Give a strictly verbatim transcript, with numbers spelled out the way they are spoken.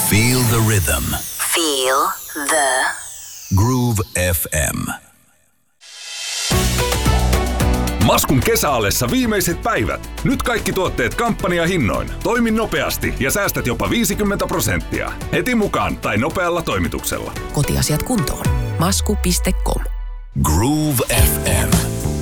Feel the rhythm. Feel the Groove F M. Maskun kesäallessa viimeiset päivät. Nyt kaikki tuotteet kampanjahinnoin. Toimi nopeasti ja säästät jopa viisikymmentä prosenttia. Heti mukaan tai nopealla toimituksella. Kotiasiat kuntoon. masku piste com. Groove F M.